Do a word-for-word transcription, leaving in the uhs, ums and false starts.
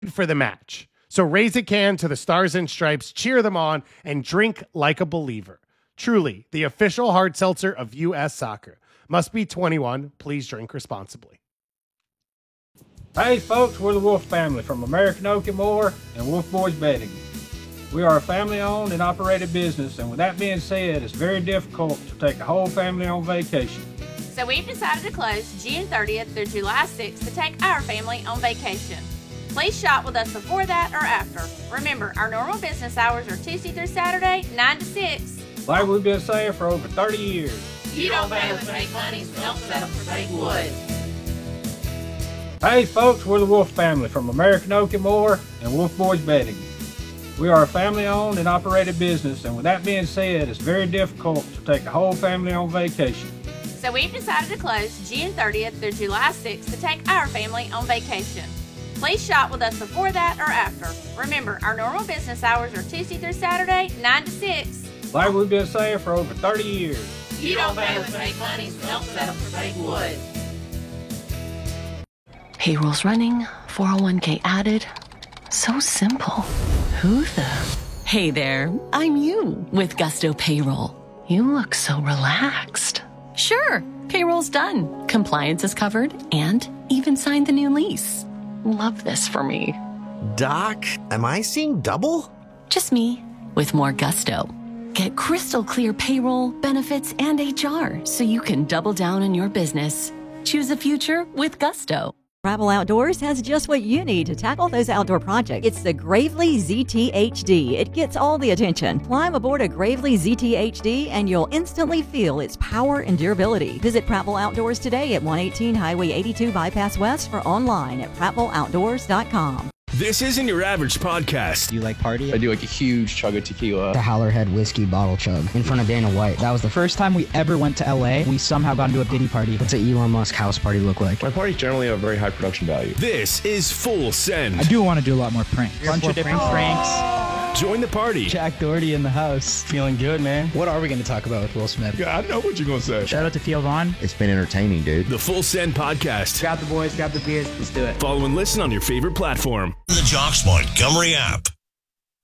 for the match. So raise a can to the Stars and Stripes, cheer them on, and drink like a believer. Truly, the official hard seltzer of U S Soccer. Must be twenty-one. Please drink responsibly. Hey folks, we're the Wolf family from American Oak and Moore and Wolf Boys Bedding. We are a family-owned and operated business, and with that being said, it's very difficult to take a whole family on vacation. So we've decided to close June thirtieth through July sixth to take our family on vacation. Please shop with us before that or after. Remember, our normal business hours are Tuesday through Saturday, nine to six. Like we've been saying for over thirty years. You don't pay us to make money, so don't settle for fake wood. Hey folks, we're the Wolf family from American Oak and Moore and Wolf Boys Bedding. We are a family-owned and operated business, and with that being said, it's very difficult to take a whole family on vacation. So we've decided to close June thirtieth through July sixth to take our family on vacation. Please shop with us before that or after. Remember, our normal business hours are Tuesday through Saturday, nine to six. Like we've been saying for over thirty years. You don't pay us to make money, so don't settle for fake wood. Payroll's running, four oh one k added. So simple. Who the? Hey there, I'm you with Gusto Payroll. You look so relaxed. Sure, payroll's done. Compliance is covered and even signed the new lease. Love this for me. Doc, am I seeing double? Just me with more gusto. Get crystal clear payroll, benefits, and H R so you can double down on your business. Choose a future with Gusto. Travel Outdoors has just what you need to tackle those outdoor projects. It's the Gravely Z T H D. It gets all the attention. Climb aboard a Gravely Z T H D and you'll instantly feel its power and durability. Visit Prattville Outdoors today at one eighteen Highway eighty-two Bypass West or online at prattville outdoors dot com. This isn't your average podcast. Do you like party? I do like a huge chug of tequila. The Howlerhead whiskey bottle chug in front of Dana White. That was the first time we ever went to L A. We somehow got into a Diddy party. What's an Elon Musk house party look like? My parties generally have very high production value. This is Full Send. I do want to do a lot more pranks. A bunch of different pranks. Join the party. Jack Doherty in the house. Feeling good, man. What are we going to talk about with Will Smith? Yeah, I know what you're going to say. Shout out to Theo Vaughn. It's been entertaining, dude. The Full Send podcast. Grab the boys, grab the beers. Let's do it. Follow and listen on your favorite platform. The Jocks Montgomery app.